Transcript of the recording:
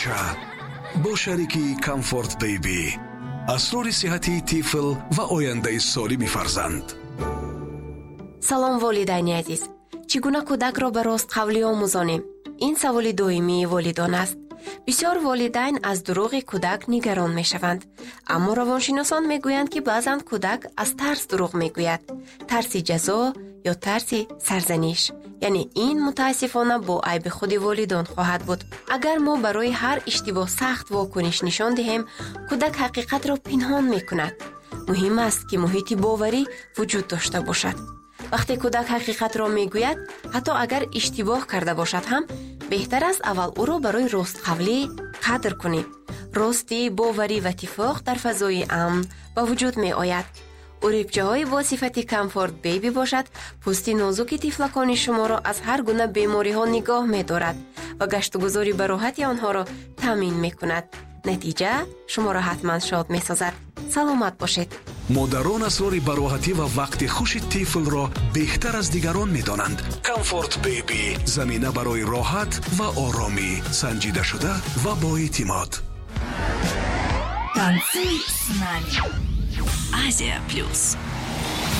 боча бо шарики Comfort Baby. асрори сиҳати тифл ва ояндаи солими фарзанд. салом волидайни азиз, чӣ гуна кӯдакро ба ростқавлӣ омӯзонем? ин саволи доимии волидон аст. бисёр волидайн аз дурӯғи кӯдак нигарон мешаванд, аммо равоншиносон мегӯянд ки баъзан кӯдак аз тарс дурӯғ мегӯяд, тарси ҷазо ё тарси сарзаниш. яъне ин мутаассифона бо айби худи волидон хоҳад буд. агар мо барои ҳар иштибоҳ сахт вокуниш нишон диҳем, кӯдак ҳақиқатро пинҳон мекунад. муҳим аст ки муҳити боварӣ вуҷуд дошта бошад. вақте кӯдак ҳақиқатро мегӯяд, ҳатто агар иштибоҳ карда бошад ҳам, беҳтар аст аввал ӯро барои ростқавлӣ қадр кунем. ростӣ, боварӣ ва итифоқ дар фазои амн ба вуҷуд меояд. урибчаҳои бо сифати Comfort Baby бошад, пӯсти нозуки тифлакони шуморо аз ҳар гуна бемориҳо нигоҳ медорад ва гаштугузори ба роҳати онҳоро таъмин мекунад. натиҷа шуморо ҳатман шод месозад. саломат бошед. модарон асрори бароҳатӣ ва вақти хуши тифлро беҳтар аз дигарон медонанд. Comfort Baby замина барои роҳат ва оромӣ, санҷидашуда ва боэътимод. Танцуй с нами. Азия Плюс.